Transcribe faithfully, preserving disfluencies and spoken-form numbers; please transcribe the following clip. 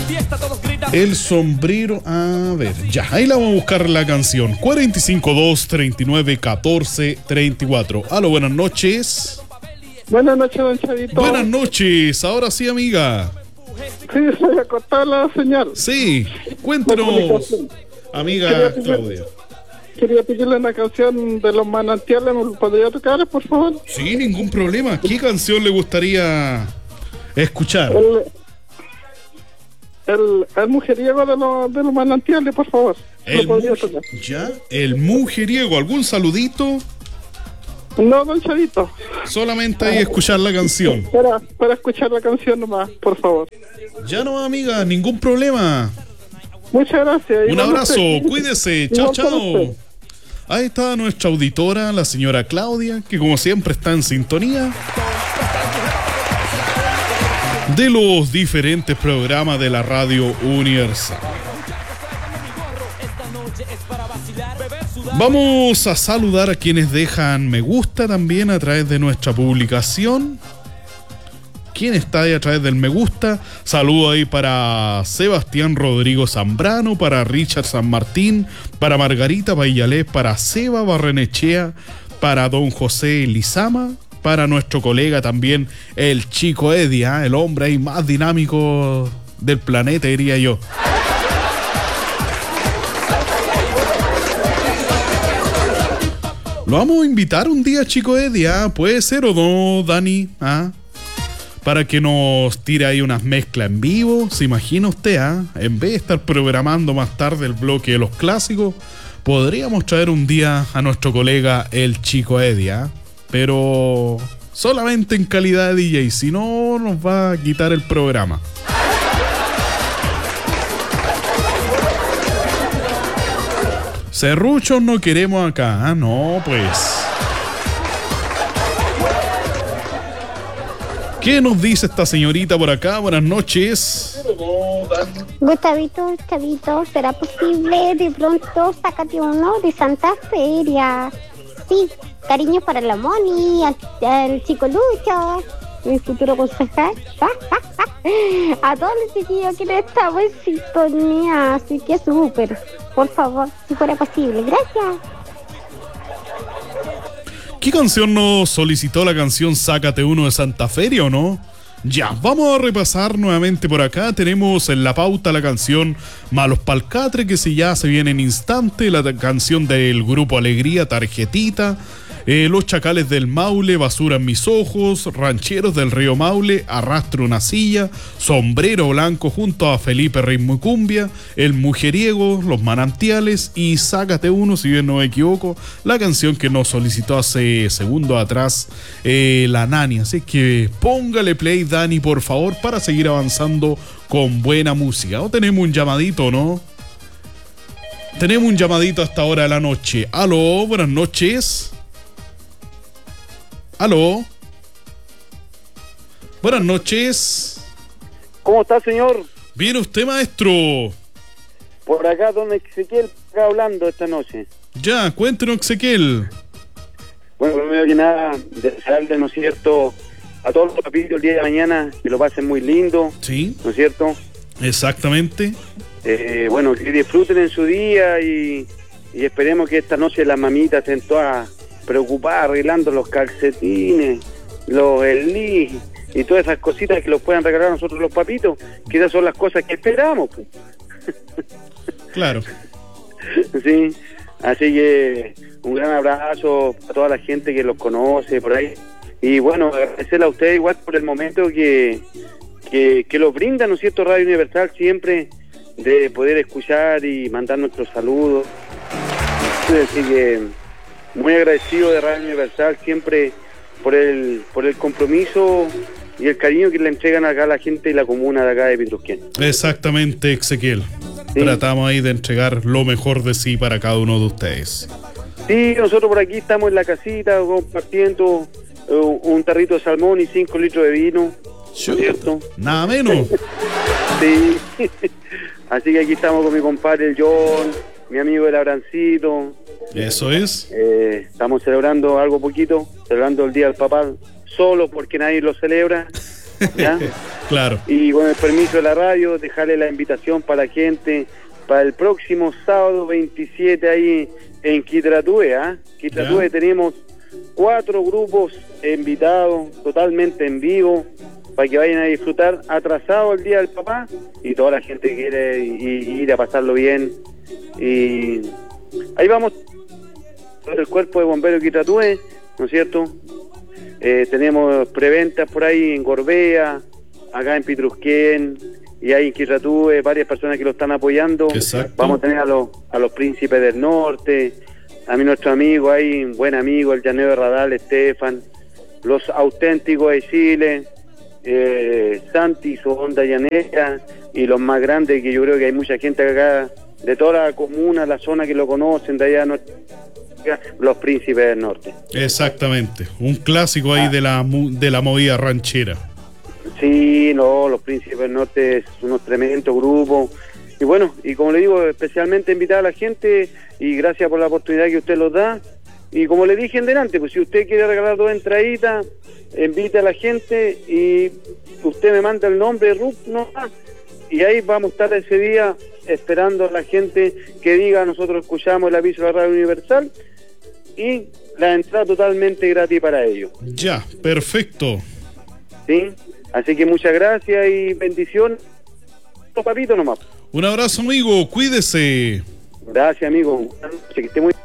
El sombrero, a ver, ya, ahí la vamos a buscar la canción. cuarenta y cinco, dos, treinta y nueve, catorce, treinta y cuatro. Aló, buenas noches. Buenas noches, don Chavito. Buenas noches, ahora sí, amiga. Sí, se le cortó la señal. Sí, cuéntanos, amiga Claudia. Quería pedirle una canción de Los Manantiales, ¿me podría tocar, por favor? Sí, ningún problema. ¿Qué canción le gustaría escuchar? El, el, el mujeriego de, lo, de Los Manantiales, por favor. El mujer, ya, el mujeriego. ¿Algún saludito? No, don Chavito. Solamente ahí escuchar la canción. Para, para escuchar la canción nomás, por favor. Ya no, amiga, ningún problema. Muchas gracias. Un abrazo, cuídese. Chao, chao. Ahí está nuestra auditora, la señora Claudia, que como siempre está en sintonía de los diferentes programas de la Radio Universal. Vamos a saludar a quienes dejan me gusta también a través de nuestra publicación. ¿Quién está ahí a través del me gusta? Saludo ahí para Sebastián Rodrigo Zambrano, para Richard San Martín, para Margarita Vaillalés, para Seba Barrenechea, para don José Lizama, para nuestro colega también, el Chico Eddie, ¿eh? El hombre ahí más dinámico del planeta, diría yo. Lo vamos a invitar un día, Chico Eddie, ¿eh? Puede ser o no, Dani, ¿ah? ¿eh? Para que nos tire ahí unas mezclas en vivo. ¿Se imagina usted, ah? ¿eh? En vez de estar programando más tarde el bloque de los clásicos, podríamos traer un día a nuestro colega el Chico Eddie, ¿eh? Pero solamente en calidad de D J, si no nos va a quitar el programa. Serruchos no queremos acá, ¿eh? No, pues. ¿Qué nos dice esta señorita por acá? Buenas noches. Gustavito, Gustavito, ¿será posible de pronto sácate uno de Santa Feria? Sí, cariño para la Moni, al, al chico Lucho, mi futuro concejal. A todos los chiquillos que no estamos en sintonía, así que súper, por favor, si fuera posible, gracias. ¿Qué canción nos solicitó la canción Sácate Uno de Santa Feria o no? Ya, vamos a repasar nuevamente por acá. Tenemos en la pauta la canción Malos Palcatre, que si ya se viene en instante, la canción del grupo Alegría, Tarjetita, eh, Los Chacales del Maule, Basura en mis ojos, Rancheros del Río Maule, Arrastro una silla, Sombrero Blanco junto a Felipe Ritmo y Cumbia, El Mujeriego, Los Manantiales y Sácate Uno, si bien no me equivoco, la canción que nos solicitó hace segundos atrás eh, la Nani. Así que póngale play, Dani, por favor, para seguir avanzando con buena música. ¿O tenemos un llamadito, no? Tenemos un llamadito a esta hora de la noche. Aló, buenas noches. Aló. Buenas noches. ¿Cómo está, señor? Bien, usted, maestro. Por acá, don Ezequiel, acá hablando esta noche. Ya, cuéntenos, Ezequiel. Bueno, primero que nada, desearle, ¿no es cierto?, a todos los papitos el día de mañana, que lo pasen muy lindo. Sí. ¿No es cierto? Exactamente. Eh, bueno, que disfruten en su día y, y esperemos que esta noche las mamitas estén todas preocupadas arreglando los calcetines, los eslis y todas esas cositas que los puedan regalar a nosotros los papitos, que esas son las cosas que esperamos, pues. Claro. Sí, así que un gran abrazo a toda la gente que los conoce por ahí. Y bueno, agradecerle a ustedes igual por el momento que, que, que los brinda, ¿no es cierto?, Radio Universal, siempre de poder escuchar y mandar nuestros saludos. Así que muy agradecido de Radio Universal siempre por el por el compromiso y el cariño que le entregan acá a la gente y la comuna de acá de Pitrusquén. Exactamente, Ezequiel. Sí. Tratamos ahí de entregar lo mejor de sí para cada uno de ustedes. Sí, nosotros por aquí estamos en la casita compartiendo un tarrito de salmón y cinco litros de vino, ¿cierto? Nada menos. Sí. Así que aquí estamos con mi compadre el John, mi amigo el Abrancito. Eso es. Eh, estamos celebrando algo poquito, celebrando el Día del Papá, solo porque nadie lo celebra. ¿ya? Claro. Y con el permiso de la radio, dejarle la invitación para la gente para el próximo sábado veintisiete ahí en Quitratue, ¿ah? Quitratue Ya. tenemos cuatro grupos invitados, totalmente en vivo, para que vayan a disfrutar atrasado el Día del Papá, y toda la gente quiere y- ir a pasarlo bien. Y ahí vamos, el cuerpo de bomberos Quitratue, ¿no es cierto? Eh, tenemos preventas por ahí en Gorbea, acá en Pitrusquén, y ahí en Quitratue, varias personas que lo están apoyando. Exacto. Vamos a tener a los, a los príncipes del norte, a mi nuestro amigo ahí, un buen amigo, el Llanero Radal, Estefan, los auténticos de Chile, eh, Santi, su onda llanera, y los más grandes, que yo creo que hay mucha gente acá, de toda la comuna, la zona que lo conocen, de allá, no- los príncipes del norte. Exactamente. Un clásico ahí de la mu- de la movida ranchera. Sí, no, los príncipes del norte es unos tremendos grupos. Y bueno, y como le digo, especialmente invitar a la gente, y gracias por la oportunidad que usted nos da. Y como le dije en delante, pues si usted quiere regalar dos entraditas, invite a la gente y usted me manda el nombre, Rup, no más. Y ahí vamos a estar ese día esperando a la gente que diga, nosotros escuchamos el aviso de la Radio Universal, y la entrada totalmente gratis para ellos. Ya, perfecto. ¿Sí? Así que muchas gracias y bendiciones. Papito nomás. Un abrazo, amigo. Cuídese. Gracias, amigo. Buenas noches, que esté muy